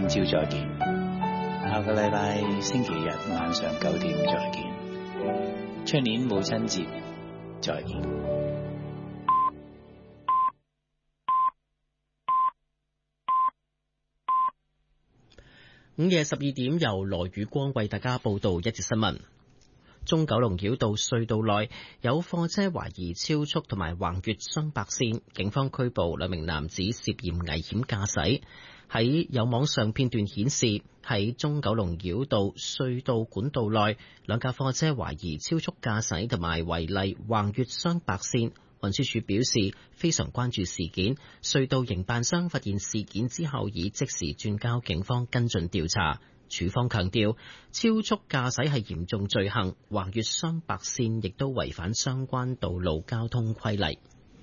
聽朝再見，下個禮拜星期日晚上9點再見，出年母親節再見。 午夜12點，由羅宇光為大家報道一節新聞。中九龍繞道隧道內有貨車懷疑超速同埋橫越雙白線，警方拘捕2名男子涉嫌危險駕駛。喺有網上片段顯示，喺中九龍繞道隧道管道內，2架貨車懷疑超速駕駛同埋違例橫越雙白線。運輸署表示非常關注事件，隧道營辦商發現事件之後已即時轉交警方跟進調查。署方強調，超速駕駛係嚴重罪行，橫越雙白線亦都違反相關道路交通規例。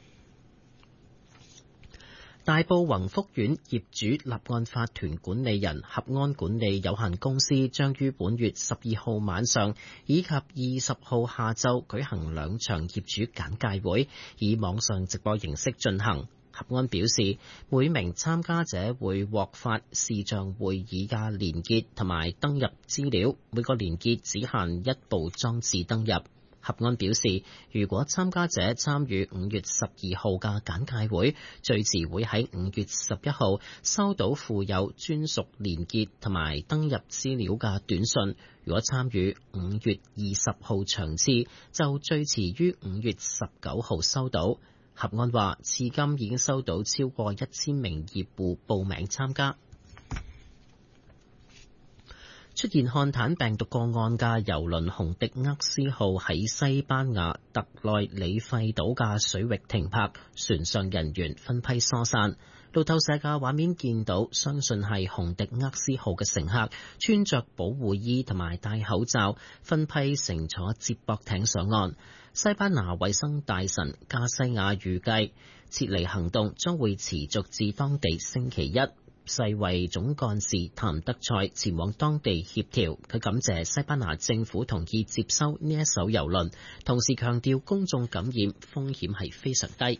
大埔宏福苑業主立案法團管理人合安管理有限公司將於本月12號晚上以及20號下晝舉行2場業主簡介會，以網上直播形式進行。合安表示，每名參加者會獲發視像會議嘅連結同埋登入資料，每個連結只限1部裝置登入。合安表示，如果參加者參與5月12號嘅簡介會，最遲會喺5月11號收到附有專屬連結同埋登入資料嘅短信。如果參與5月20號場次，就最遲於5月19號收到。合安話，至今已經收到超過1000名業戶報名參加。出現漢坦病毒個案嘅郵輪紅迪厄斯號喺西班牙特內里費島嘅水域停泊，船上人員分批疏散。路透社嘅畫面見到，相信係紅迪厄斯號嘅乘客穿着保護衣同埋戴口罩，分批乘坐接駁艇上岸。西班牙衛生大臣加西亞預計撤離行動將會持續至當地星期一。世衛總幹事譚德塞前往當地協調，佢感謝西班牙政府同意接收呢一艘郵輪，同時強調公眾感染風險係非常低。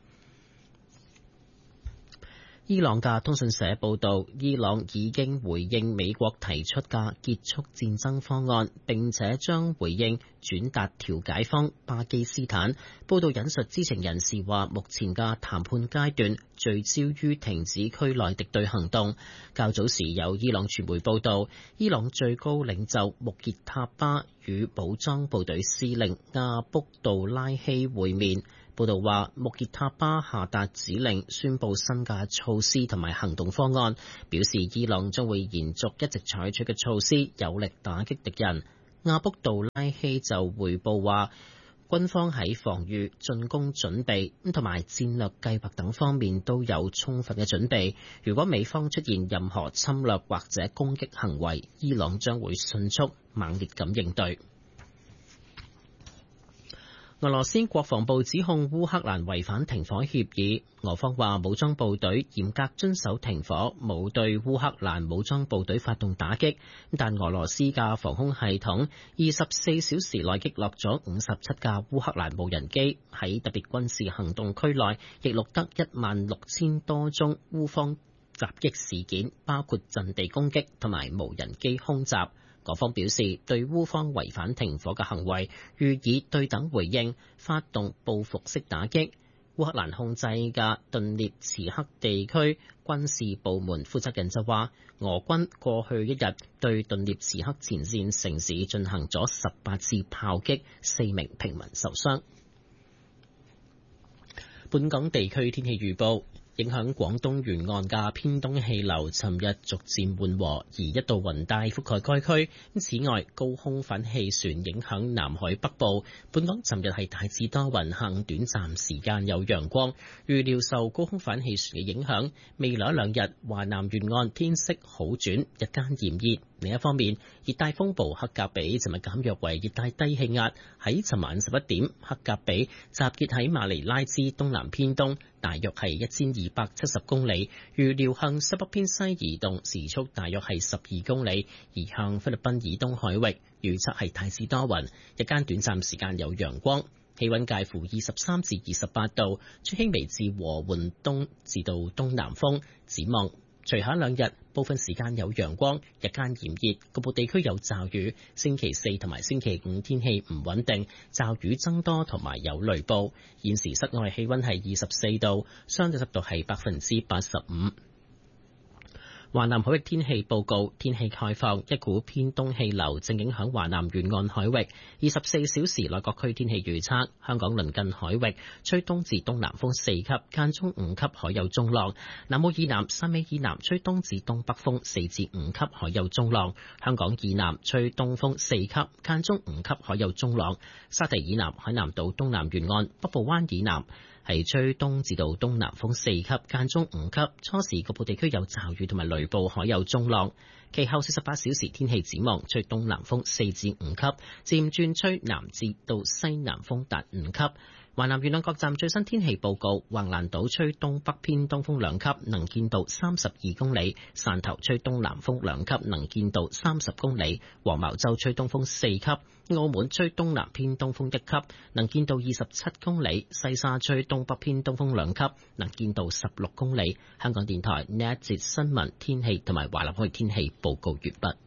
伊朗嘅通訊社報道，伊朗已經回應美國提出嘅結束戰爭方案，並且將回應轉達調解方巴基斯坦。報道引述知情人士話，目前嘅談判階段聚焦於停止區內敵對行動。較早時有伊朗傳媒報道，伊朗最高領袖穆傑塔巴與武裝部隊司令阿卜杜拉希會面。報道話，穆傑塔巴下達指令，宣布新嘅措施同埋行動方案，表示伊朗將會延續一直採取嘅措施，有力打擊敵人。阿卜杜拉希就回報話，軍方喺防禦、進攻準備同埋戰略計劃等方面都有充分嘅準備。如果美方出現任何侵略或者攻擊行為，伊朗將會迅速猛烈咁應對。俄羅斯國防部指控烏克蘭違反停火協議，俄方話武裝部隊嚴格遵守停火，冇對烏克蘭武裝部隊發動打擊，但俄羅斯嘅防空系統24小時內擊落咗57架烏克蘭無人機，喺特別軍事行動區內亦錄得16000多宗烏方襲擊事件，包括陣地攻擊同埋無人機空襲。俄方表示，對烏方違反停火嘅行為予以對等回應，發動報復式打擊。烏克蘭控制嘅頓涅茨克地區軍事部門負責人就話，俄軍過去一日對頓涅茨克前線城市進行咗18次炮擊，4名平民受傷。本港地區天氣預報。影響廣東沿岸嘅偏東氣流，尋日逐漸緩和，而一道雲帶覆蓋該區。此外，高空反氣旋影響南海北部。本港尋日係大致多雲，下午短暫時間有陽光。預料受高空反氣旋嘅影響，未來兩日華南沿岸天色好轉，日間炎熱。另一方面，熱帶風暴黑格比尋日減弱為熱帶低氣壓，喺尋晚11點，黑格比集結喺馬尼拉之東南偏東，大約係1270公里，預料向西北偏西移動，時速大約係12公里，移向菲律賓以東海域。預測係大致多雲，日間短暫時間有陽光，氣溫介乎23至28度，吹輕微至和緩東至到東南風。展望隨後兩日部分時間有陽光，日間炎熱，局部地區有驟雨。星期四同埋星期五天氣唔穩定，驟雨增多同埋有雷暴。現時室外氣溫係24度，相對濕度係85%。華南海域天氣報告，天氣概況，一股偏東氣流正影響華南沿岸海域。24小時內各區天氣預測：香港鄰近海域吹東至東南風4級，間中5級，海有中浪；南澳以南、汕尾以南吹東至東北風4至5級，海有中浪；香港以南吹東風4級，間中5級，海有中浪；沙地以南、海南島東南沿岸、北部灣以南係吹東至到東南風4級，間中5級，初時局部地區有驟雨同埋雷暴，海有中浪。其後48小時天氣展望，吹東南風4至5級，漸轉吹南至到西南風達5級。華南沿岸各站最新天氣報告：橫瀾島吹東北偏東風2級，能見度32公里；汕頭吹東南風2級，能見度30公里；黃茅洲吹東風4級；澳門吹東南偏東風1級，能見度27公里；西沙吹東北偏東風2級，能見度16公里。香港電台呢一節新聞天氣同埋華南海天氣報告完畢。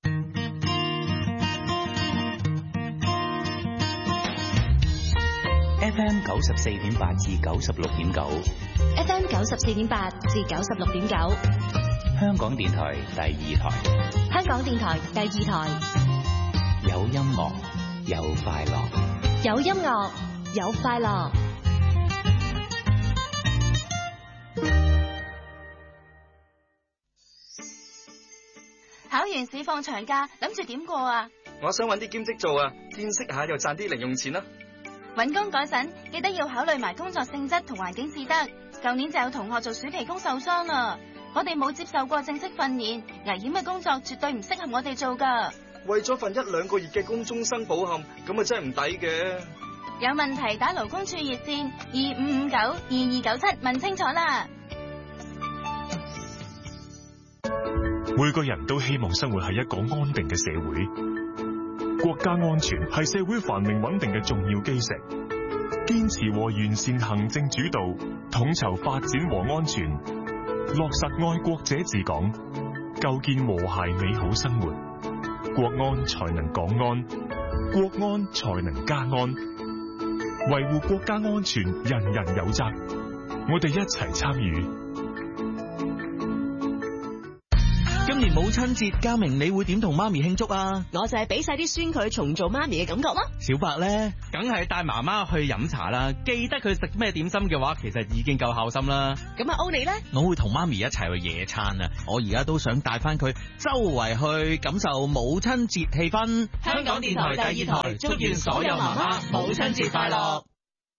FM 94.8至96.9 ，FM 94.8至96.9， 香港電台第2台， 香港電台第2台， 有音樂有快樂， 有音樂有快樂。 考完試放長假，諗住點過啊？ 我想搵啲兼職做啊，見識下又賺啲零用錢啦。 搵工嗰陣，記得要考慮埋工作性質同環境至得。舊年就有同學做暑期工受傷啦。我哋冇接受過正式訓練，危險嘅工作絕對唔適合我哋做噶。 為咗份1-2個月嘅工終生保險，咁啊真係唔抵嘅。 有問題打勞工處熱線2559-2297問清楚啦。 每個人都希望生活喺一個安定嘅社會。國家安全係社會繁榮穩定嘅重要基石，堅持和完善行政主導，統籌發展和安全，落實愛國者治港，構建和諧美好生活，國安才能港安，國安才能家安。維護國家安全，人人有責，我哋一齊參與。 今年母親節，嘉明你會點同媽咪慶祝啊？ 我就係俾晒啲孫佢重做媽咪嘅感覺咯。 小白呢，梗係帶媽媽去飲茶啦，記得佢食咩點心嘅話，其實已經夠孝心啦。 咁阿歐你呢？ 我會同媽咪一齊去野餐啊！我而家都想帶翻佢周圍去感受母親節氣氛。 香港電台第2台，祝願所有媽媽母親節快樂。